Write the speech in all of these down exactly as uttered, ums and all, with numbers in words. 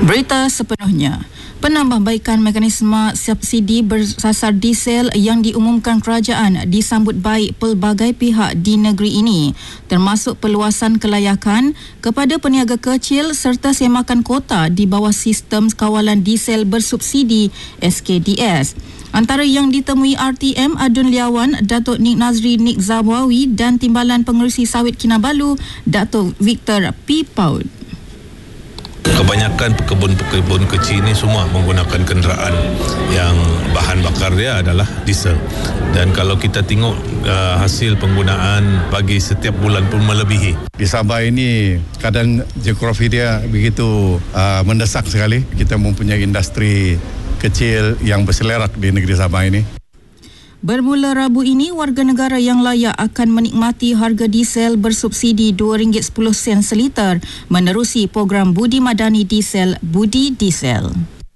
Berita sepenuhnya. Penambahbaikan mekanisme subsidi bersasar diesel yang diumumkan kerajaan disambut baik pelbagai pihak di negeri ini, termasuk perluasan kelayakan kepada peniaga kecil serta semakan kota di bawah sistem kawalan diesel bersubsidi S K D S. Antara yang ditemui R T M Adun Liawan, Datuk Nik Nazri Nik Zabawi dan Timbalan Pengerusi Sawit Kinabalu, Datuk Victor P. Paud. Kebanyakan pekebun-pekebun kecil ini semua menggunakan kenderaan yang bahan bakar dia adalah diesel. Dan kalau kita tengok uh, hasil penggunaan bagi setiap bulan pun melebihi. Di Sabah ini keadaan geografi dia begitu uh, mendesak sekali. Kita mempunyai industri kecil yang berselerak di negeri Sabah ini. Bermula Rabu ini, warga negara yang layak akan menikmati harga diesel bersubsidi dua ringgit sepuluh sen seliter menerusi program Budi Madani Diesel Budi Diesel.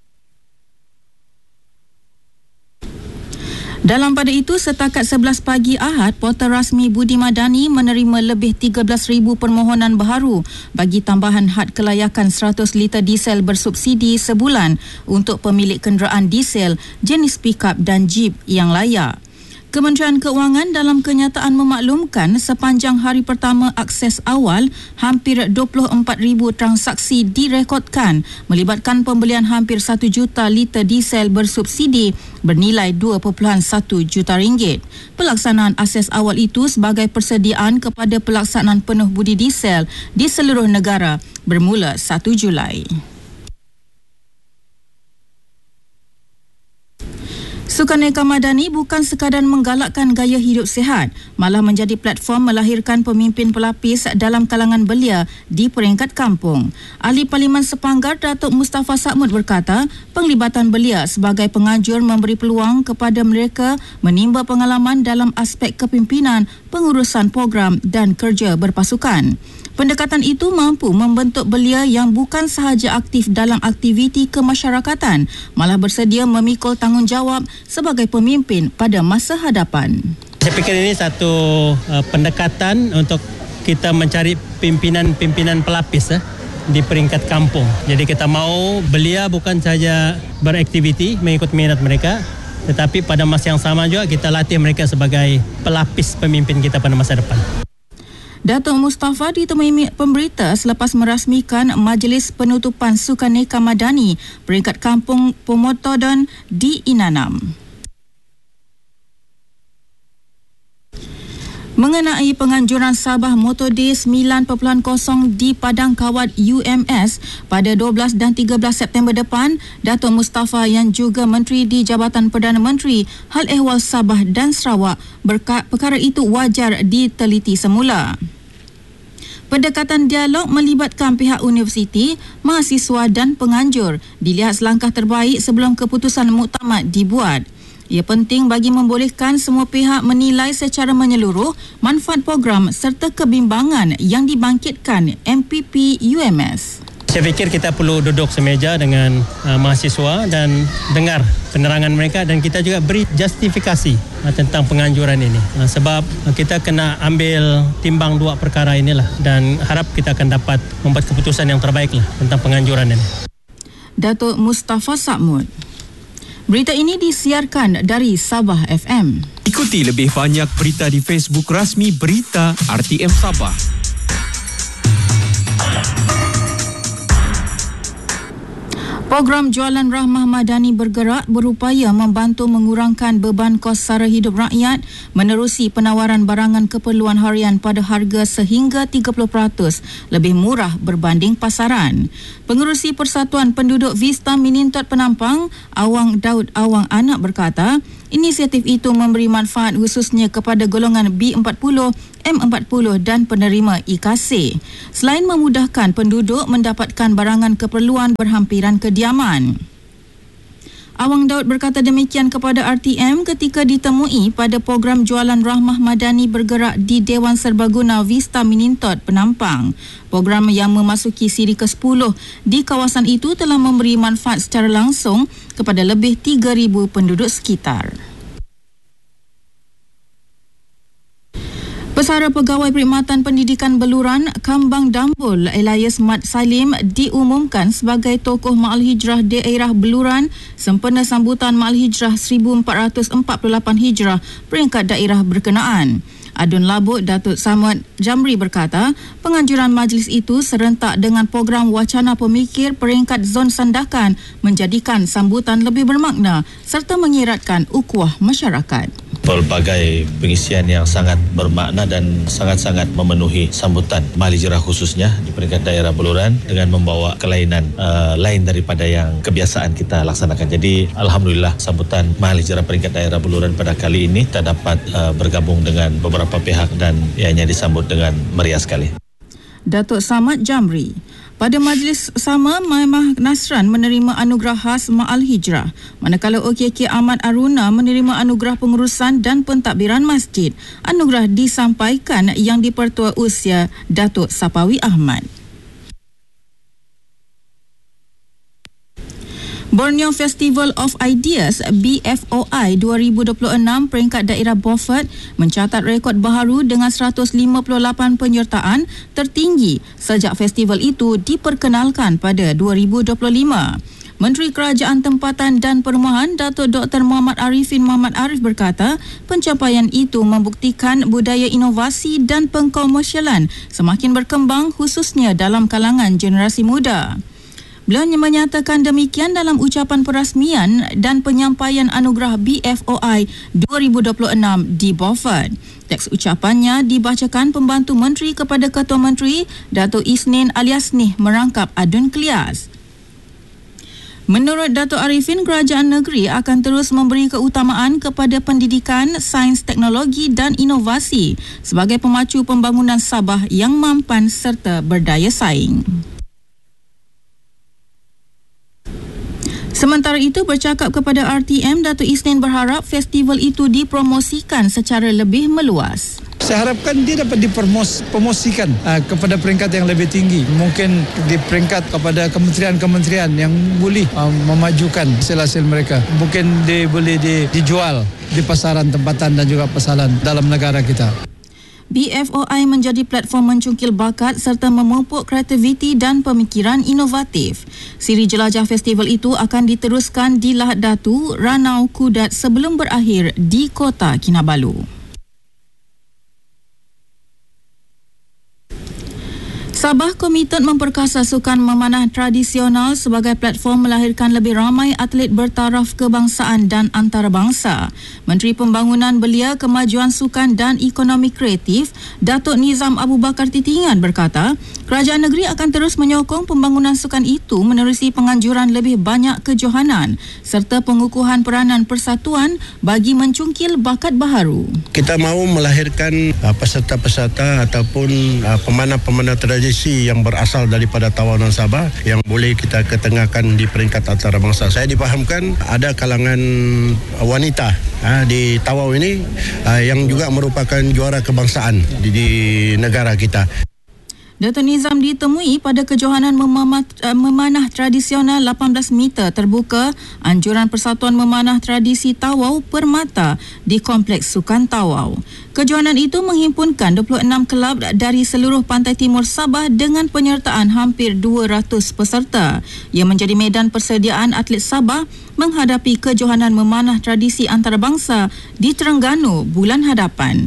Dalam pada itu, setakat sebelas pagi Ahad, portal rasmi Budi Madani menerima lebih tiga belas ribu permohonan baharu bagi tambahan had kelayakan seratus liter diesel bersubsidi sebulan untuk pemilik kenderaan diesel jenis pickup dan jeep yang layak. Kementerian Keuangan dalam kenyataan memaklumkan sepanjang hari pertama akses awal, hampir dua puluh empat ribu transaksi direkodkan melibatkan pembelian hampir satu juta liter diesel bersubsidi bernilai dua perpuluhan satu juta ringgit. Pelaksanaan akses awal itu sebagai persediaan kepada pelaksanaan penuh budi diesel di seluruh negara bermula satu Julai. Sukan Eka Madani bukan sekadar menggalakkan gaya hidup sihat, malah menjadi platform melahirkan pemimpin pelapis dalam kalangan belia di peringkat kampung. Ahli Parlimen Sepanggar Datuk Mustafa Sakmud berkata, penglibatan belia sebagai penganjur memberi peluang kepada mereka menimba pengalaman dalam aspek kepimpinan, pengurusan program dan kerja berpasukan. Pendekatan itu mampu membentuk belia yang bukan sahaja aktif dalam aktiviti kemasyarakatan, malah bersedia memikul tanggungjawab sebagai pemimpin pada masa hadapan. Saya fikir ini satu uh, pendekatan untuk kita mencari pimpinan-pimpinan pelapis eh, di peringkat kampung. Jadi kita mau belia bukan saja beraktiviti mengikut minat mereka, tetapi pada masa yang sama juga kita latih mereka sebagai pelapis pemimpin kita pada masa depan. Datuk Mustafa ditemui pemberita selepas merasmikan Majlis Penutupan Sukan Eka Madani peringkat kampung Pomotodon di Inanam. Mengenai penganjuran Sabah Motor Day sembilan kosong di Padang Kawat U M S pada dua belas dan tiga belas September depan, Datuk Mustafa yang juga Menteri di Jabatan Perdana Menteri Hal Ehwal Sabah dan Sarawak berkata perkara itu wajar diteliti semula. Pendekatan dialog melibatkan pihak universiti, mahasiswa dan penganjur dilihat selangkah terbaik sebelum keputusan muktamad dibuat. Ia penting bagi membolehkan semua pihak menilai secara menyeluruh manfaat program serta kebimbangan yang dibangkitkan M P P U M S. Saya fikir kita perlu duduk semeja dengan uh, mahasiswa dan dengar penerangan mereka dan kita juga beri justifikasi uh, tentang penganjuran ini. Uh, sebab uh, kita kena ambil timbang dua perkara inilah dan harap kita akan dapat membuat keputusan yang terbaik lah tentang penganjuran ini. Datuk Mustafa Sakmud. Berita ini disiarkan dari Sabah F M. Ikuti lebih banyak berita di Facebook rasmi Berita R T M Sabah. Program Jualan Rahmah Madani bergerak berupaya membantu mengurangkan beban kos sara hidup rakyat menerusi penawaran barangan keperluan harian pada harga sehingga tiga puluh peratus lebih murah berbanding pasaran. Pengerusi Persatuan Penduduk Vista Minintot Penampang, Awang Daud Awang Anak berkata, inisiatif itu memberi manfaat khususnya kepada golongan B empat puluh, M empat puluh dan penerima I K C. Selain memudahkan penduduk mendapatkan barangan keperluan berhampiran kediaman. Awang Daud berkata demikian kepada R T M ketika ditemui pada program Jualan Rahmah Madani bergerak di Dewan Serbaguna Vista Minintot Penampang. Program yang memasuki siri ke sepuluh di kawasan itu telah memberi manfaat secara langsung kepada lebih tiga ribu penduduk sekitar. Pesara Pegawai Perkhidmatan Pendidikan Beluran Kambang Dambul Elias Mat Salim diumumkan sebagai tokoh Ma'al Hijrah Daerah Beluran sempena sambutan Ma'al Hijrah seribu empat ratus empat puluh lapan Hijrah peringkat daerah berkenaan. Adun Labuk Datuk Samad Jamri berkata, penganjuran majlis itu serentak dengan program wacana pemikir peringkat zon sandakan menjadikan sambutan lebih bermakna serta mengiratkan ukhuwah masyarakat. Pelbagai pengisian yang sangat bermakna dan sangat-sangat memenuhi sambutan Ma'al Hijrah khususnya di peringkat daerah Beluran dengan membawa kelainan uh, lain daripada yang kebiasaan kita laksanakan. Jadi Alhamdulillah sambutan Ma'al Hijrah peringkat daerah Beluran pada kali ini kita dapat uh, bergabung dengan beberapa pihak dan ianya disambut dengan meriah sekali. Datuk Samad Jamri. Pada majlis sama, Maimah Nasran menerima anugerah khas Ma'al Hijrah, manakala O K K Ahmad Aruna menerima anugerah pengurusan dan pentadbiran masjid. Anugerah disampaikan yang di-Pertua Usia Datuk Sapawi Ahmad. Borneo Festival of Ideas B F O I dua ribu dua puluh enam peringkat daerah Beaufort mencatat rekod baharu dengan seratus lima puluh lapan penyertaan tertinggi sejak festival itu diperkenalkan pada dua ribu dua puluh lima. Menteri Kerajaan Tempatan dan Perumahan Datuk Doktor Muhammad Arifin Muhammad Arif berkata, pencapaian itu membuktikan budaya inovasi dan pengkomersialan semakin berkembang khususnya dalam kalangan generasi muda. Beliau menyatakan demikian dalam ucapan perasmian dan penyampaian anugerah B F O I dua ribu dua puluh enam di Beaufort. Teks ucapannya dibacakan pembantu menteri kepada Ketua Menteri Datuk Isnin Aliasnih merangkap adun Klias. Menurut Datuk Arifin, kerajaan negeri akan terus memberi keutamaan kepada pendidikan, sains, teknologi dan inovasi sebagai pemacu pembangunan Sabah yang mampan serta berdaya saing. Sementara itu, bercakap kepada R T M, Datuk Isnin berharap festival itu dipromosikan secara lebih meluas. Saya harapkan dia dapat dipromosikan uh, kepada peringkat yang lebih tinggi. Mungkin di peringkat kepada kementerian-kementerian yang boleh uh, memajukan hasil-hasil mereka. Mungkin dia boleh di, dijual di pasaran tempatan dan juga pasaran dalam negara kita. B F O I menjadi platform mencungkil bakat serta memupuk kreativiti dan pemikiran inovatif. Siri jelajah festival itu akan diteruskan di Lahad Datu, Ranau, Kudat sebelum berakhir di Kota Kinabalu. Sabah komited memperkasa sukan memanah tradisional sebagai platform melahirkan lebih ramai atlet bertaraf kebangsaan dan antarabangsa. Menteri Pembangunan Belia, Kemajuan Sukan dan Ekonomi Kreatif, Datuk Nizam Abu Bakar Titingan berkata, kerajaan negeri akan terus menyokong pembangunan sukan itu menerusi penganjuran lebih banyak kejohanan serta pengukuhan peranan persatuan bagi mencungkil bakat baharu. Kita mahu melahirkan uh, peserta-peserta ataupun uh, pemanah-pemanah tradisi yang berasal daripada tawanan Sabah yang boleh kita ketengahkan di peringkat antarabangsa. Saya dipahamkan ada kalangan wanita uh, di Tawau ini uh, yang juga merupakan juara kebangsaan di, di negara kita. Datuk Nizam ditemui pada kejohanan memamat, uh, memanah tradisional lapan belas meter terbuka anjuran Persatuan Memanah Tradisi Tawau Permata di Kompleks Sukan Tawau. Kejohanan itu menghimpunkan dua puluh enam kelab dari seluruh pantai timur Sabah dengan penyertaan hampir dua ratus peserta yang menjadi medan persediaan atlet Sabah menghadapi kejohanan memanah tradisi antarabangsa di Terengganu bulan hadapan.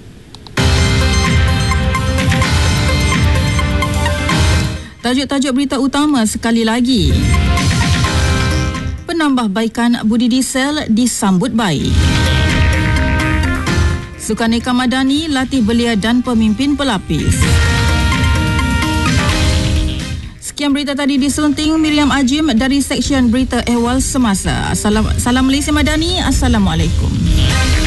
Tajuk-tajuk berita utama sekali lagi. Penambahbaikan budi diesel disambut baik. Sukan Eka Madani latih belia dan pemimpin pelapis. Sekian berita tadi disunting Miriam Ajim dari Seksyen Berita Ehwal Semasa. Assalam, Salam Malaysia Madani. Assalamualaikum.